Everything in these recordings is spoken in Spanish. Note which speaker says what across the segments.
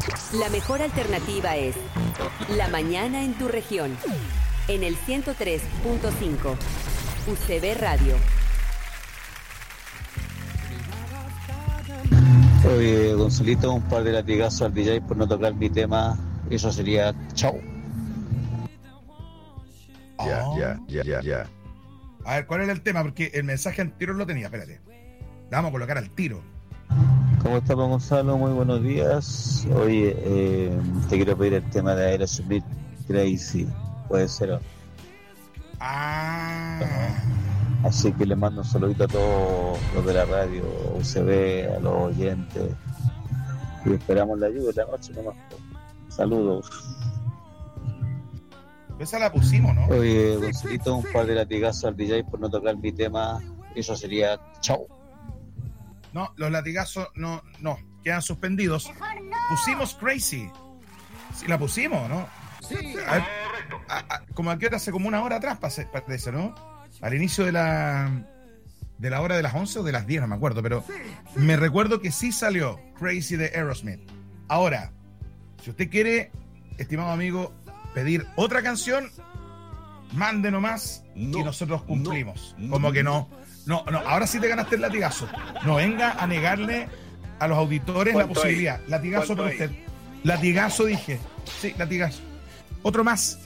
Speaker 1: La mejor alternativa es La Mañana en tu región. En el 103.5. UCB Radio.
Speaker 2: Oye, Gonzalito, un par de latigazos al DJ por no tocar mi tema. Eso sería chau.
Speaker 3: Ya.
Speaker 4: A ver, ¿cuál era el tema? Porque el mensaje anterior lo tenía, espérate. La vamos a colocar al tiro.
Speaker 2: ¿Cómo estamos, Gonzalo? Muy buenos días. Oye, te quiero pedir el tema de Aerosmith, Crazy. Puede ser. Así que le mando un saludito a todos los de la radio, UCB, a los oyentes. Y esperamos la ayuda de la noche nomás. Saludos.
Speaker 4: Esa la pusimos, ¿no?
Speaker 2: Oye, Gonzalito, un par de latigazos al DJ por no tocar mi tema. Eso sería chau.
Speaker 4: No, los latigazos no, quedan suspendidos. Pusimos Crazy. Sí, la pusimos, ¿no?
Speaker 3: Sí.
Speaker 4: Como aquí hace como una hora atrás, parece, ¿no? Al inicio de la hora de las 11 o de las 10, no me acuerdo, pero me recuerdo que sí salió Crazy de Aerosmith. Ahora, si usted quiere, estimado amigo, pedir otra canción, mande nomás y nosotros cumplimos. Como que no, ahora sí te ganaste el latigazo. No venga a negarle a los auditores la posibilidad. Latigazo para usted. Latigazo dije. Sí, latigazo. Otro más.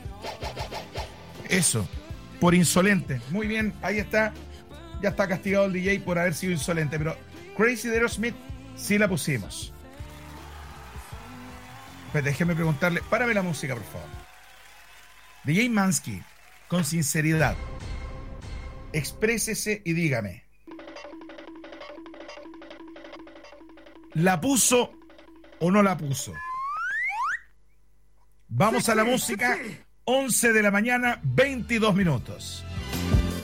Speaker 4: Eso. Por insolente. Muy bien, ahí está. Ya está castigado el DJ por haber sido insolente. Pero Crazy de Aerosmith sí la pusimos. Pero déjeme preguntarle. Párame la música, por favor. DJ Mansky, con sinceridad, exprésese y dígame. ¿La puso o no la puso? Vamos a la música. 11 de la mañana, 22 minutos.